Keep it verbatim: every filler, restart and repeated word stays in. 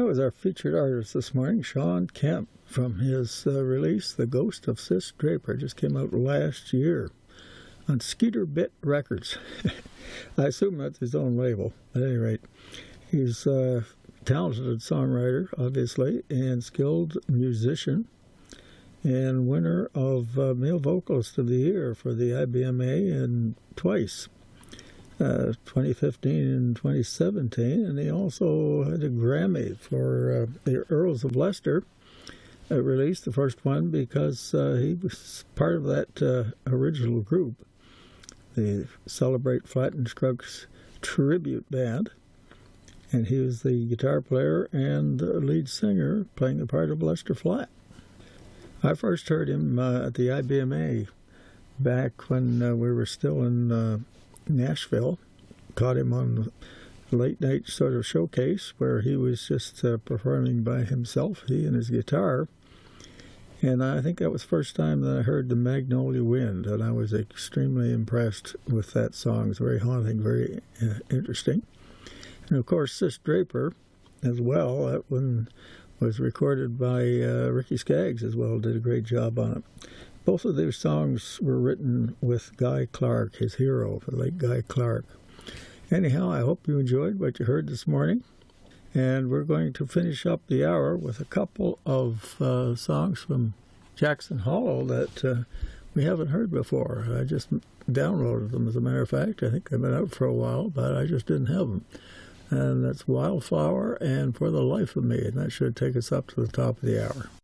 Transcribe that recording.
That was our featured artist this morning, Shawn Kemp, from his uh, release, The Ghost of Sis Draper. Just came out last year on Skeeter Bit Records. I assume that's his own label. At any rate, he's a talented songwriter, obviously, and skilled musician, and winner of uh, Male Vocalist of the Year for the I B M A and twice. Uh, twenty fifteen and twenty seventeen, and he also had a Grammy for uh, the Earls of Leicester uh, release, the first one, because uh, he was part of that uh, original group, the Celebrate Flattened Scruggs Tribute Band, and he was the guitar player and the lead singer playing the part of Lester Flatt. I first heard him uh, at the I B M A back when uh, we were still in uh, Nashville. Caught him on the late night sort of showcase where he was just uh, performing by himself, he and his guitar. And I think that was the first time that I heard the Magnolia Wind, and I was extremely impressed with that song. It's very haunting, very uh, interesting. And of course, Sis Draper as well. That one was recorded by uh, Ricky Skaggs as well, did a great job on it. Both of these songs were written with Guy Clark, his hero, the late Guy Clark. Anyhow, I hope you enjoyed what you heard this morning. And we're going to finish up the hour with a couple of uh, songs from Jackson Hollow that uh, we haven't heard before. I just downloaded them, as a matter of fact. I think they've been out for a while, but I just didn't have them. And that's Wildflower and For the Life of Me. And that should take us up to the top of the hour.